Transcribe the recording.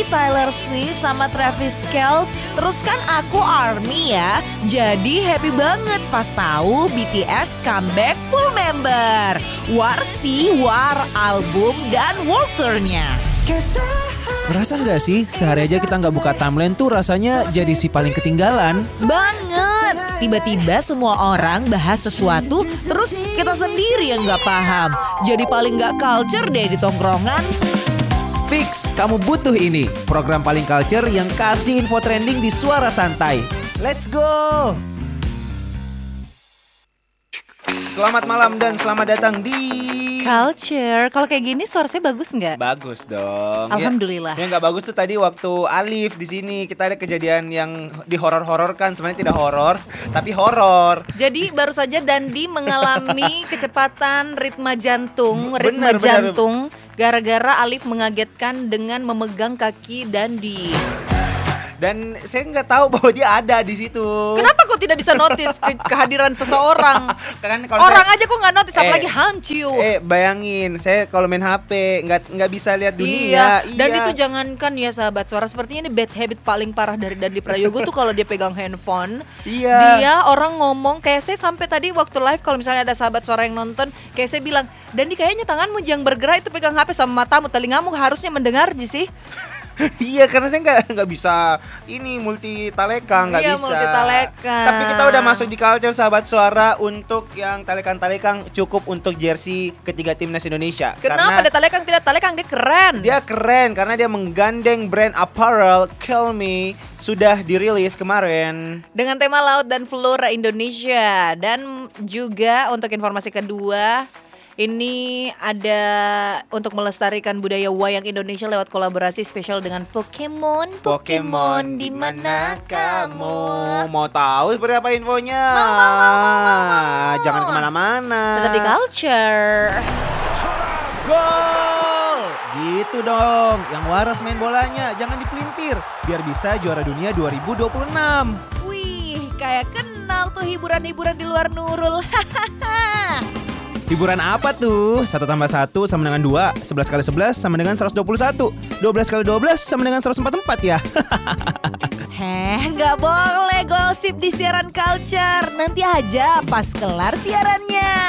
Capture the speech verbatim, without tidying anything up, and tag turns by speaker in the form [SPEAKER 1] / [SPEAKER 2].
[SPEAKER 1] Taylor Swift sama Travis Kelce. Terus kan aku ARMY ya. Jadi happy banget pas tahu B T S comeback full member. War sih, War album dan world tour-nya.
[SPEAKER 2] Berasa nggak sih sehari aja kita nggak buka timeline tuh rasanya jadi si paling ketinggalan?
[SPEAKER 1] Banget. Tiba-tiba semua orang bahas sesuatu, terus kita sendiri yang nggak paham. Jadi paling nggak culture deh di tongkrongan.
[SPEAKER 2] Fix, kamu butuh ini. Program paling culture yang kasih info trending di Suara Santai. Let's go! Selamat malam dan selamat datang di
[SPEAKER 3] Culture. Kalau kayak gini suara saya bagus nggak?
[SPEAKER 2] Bagus dong.
[SPEAKER 3] Alhamdulillah.
[SPEAKER 2] Ya nggak bagus tuh tadi waktu Alif di sini kita ada kejadian yang di horor-horor kan, sebenarnya tidak horor tapi horor.
[SPEAKER 3] Jadi baru saja Dandi mengalami kecepatan ritme jantung, ritme
[SPEAKER 2] Bener,
[SPEAKER 3] jantung gara-gara Alif mengagetkan dengan memegang kaki Dandi.
[SPEAKER 2] Dan saya nggak tahu bahwa dia ada di situ.
[SPEAKER 3] Kenapa kok tidak bisa notice ke- kehadiran seseorang?
[SPEAKER 2] Kan kalau
[SPEAKER 3] Orang
[SPEAKER 2] saya,
[SPEAKER 3] aja kok nggak notice,
[SPEAKER 2] Eh,
[SPEAKER 3] apalagi hanciu.
[SPEAKER 2] Eh bayangin, saya kalau main H P nggak nggak bisa lihat
[SPEAKER 3] Iya,
[SPEAKER 2] dunia.
[SPEAKER 3] dan
[SPEAKER 2] Iya.
[SPEAKER 3] itu jangankan ya sahabat suara, sepertinya ini bad habit paling parah dari Dandi Prayogo tuh kalau dia pegang handphone.
[SPEAKER 2] Iya.
[SPEAKER 3] Dia orang ngomong, kayak saya sampai tadi waktu live kalau misalnya ada sahabat suara yang nonton, kayak saya bilang, Dandi kayaknya tanganmu jangan bergerak, itu pegang H P sama matamu, telingamu harusnya mendengar sih.
[SPEAKER 2] Iya, karena saya nggak nggak bisa ini multi taleka, nggak
[SPEAKER 3] Iya,
[SPEAKER 2] bisa.
[SPEAKER 3] multi taleka.
[SPEAKER 2] Tapi kita udah masuk di culture sahabat suara. Untuk yang talekan-talekang cukup untuk jersey ketiga timnas Indonesia.
[SPEAKER 3] Kenapa ada talekang tidak talekang, dia keren.
[SPEAKER 2] Dia keren karena dia menggandeng brand apparel Kill Me, sudah dirilis kemarin.
[SPEAKER 3] Dengan tema laut dan flora Indonesia. Dan juga untuk informasi kedua, ini ada untuk melestarikan budaya wayang Indonesia lewat kolaborasi spesial dengan Pokemon. Pokemon, di mana kamu?
[SPEAKER 2] Mau tahu seperti apa infonya?
[SPEAKER 3] Mau, mau, mau, mau, mau, mau.
[SPEAKER 2] Jangan kemana-mana.
[SPEAKER 3] Tetap di culture.
[SPEAKER 2] Gol! Gitu dong. Yang waras main bolanya, jangan dipelintir. Biar bisa juara dunia dua ribu dua puluh enam.
[SPEAKER 1] Wih, kayak kenal tuh hiburan-hiburan di luar Nurul.
[SPEAKER 2] Hiburan apa tuh? Satu tambah satu sama dengan dua, sebelas kali sebelas sama dengan seratus dua puluh satu, dua belas kali dua belas sama dengan seratus empat puluh empat ya.
[SPEAKER 1] Heh, nggak boleh gosip di siaran culture. Nanti aja pas kelar siarannya.